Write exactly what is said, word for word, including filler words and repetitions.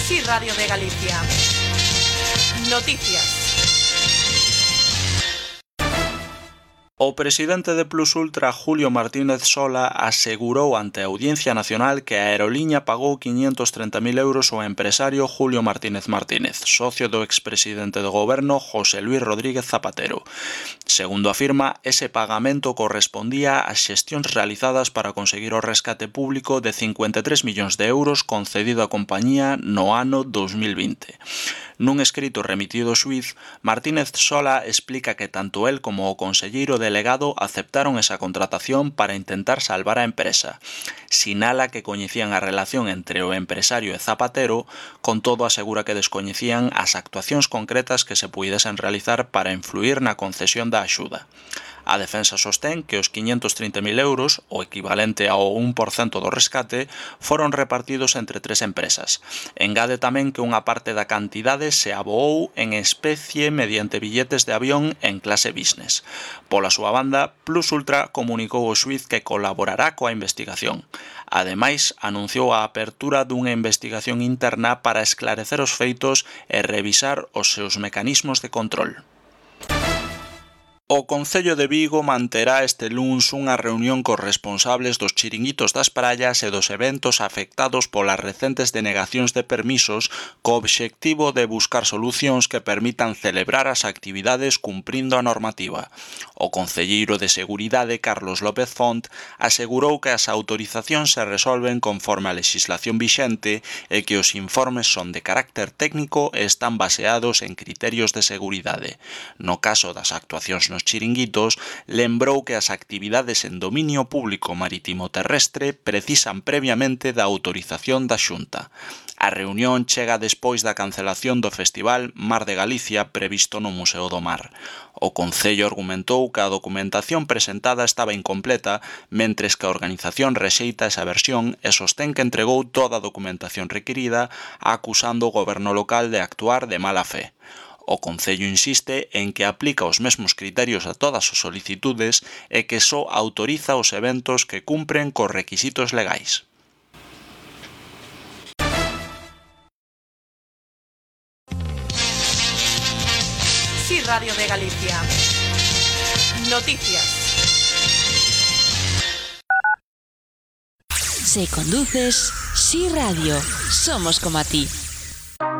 Sí, Radio de Galicia. Noticias. O presidente de Plus Ultra, Julio Martínez Sola, asegurou ante a Audiencia Nacional que a aeroliña pagou quinientos treinta mil euros ao empresario Julio Martínez Martínez, socio do expresidente do goberno José Luis Rodríguez Zapatero. Segundo afirma, ese pagamento correspondía ás xestións realizadas para conseguir o rescate público de cincuenta e tres millóns de euros concedido á compañía no ano dos mil vinte. Nun escrito remitido ao xuíz, Martínez Sola explica que tanto el como o conselleiro delegado aceptaron esa contratación para intentar salvar a empresa. Sinala que coñecían a relación entre o empresario e Zapatero, con todo asegura que descoñecían as actuacións concretas que se puidesen realizar para influir na concesión da axuda. A defensa sostén que os quinientos trinta mil euros, o equivalente ao un por cento do rescate, foron repartidos entre tres empresas. Engade tamén que unha parte da cantidade se aboou en especie mediante billetes de avión en clase business. Pola súa banda, Plus Ultra comunicou ao xuíz que colaborará coa investigación. Ademais, anunciou a apertura dunha investigación interna para esclarecer os feitos e revisar os seus mecanismos de control. O Concello de Vigo manterá este luns unha reunión cos responsables dos chiringuitos das praias e dos eventos afectados polas recentes denegacións de permisos co obxectivo de buscar solucións que permitan celebrar as actividades cumprindo a normativa. O concelleiro de Seguridade, Carlos López Font, asegurou que as autorizacións se resolven conforme a legislación vixente e que os informes son de carácter técnico e están baseados en criterios de seguridade. No caso das actuacións nos chiringuitos, lembrou que as actividades en dominio público marítimo terrestre precisan previamente da autorización da Xunta. A reunión chega despois da cancelación do Festival Mar de Galicia previsto no Museo do Mar. O Concello argumentou que a documentación presentada estaba incompleta, mentres que a organización rexeita esa versión e sostén que entregou toda a documentación requirida, acusando o goberno local de actuar de mala fe. O Concello insiste en que aplica os mesmos criterios a todas as solicitudes e que só autoriza os eventos que cumpren cos requisitos legais. Sí, Radio de Galicia. Noticias. Si conduces, Sí Radio. Somos como a ti.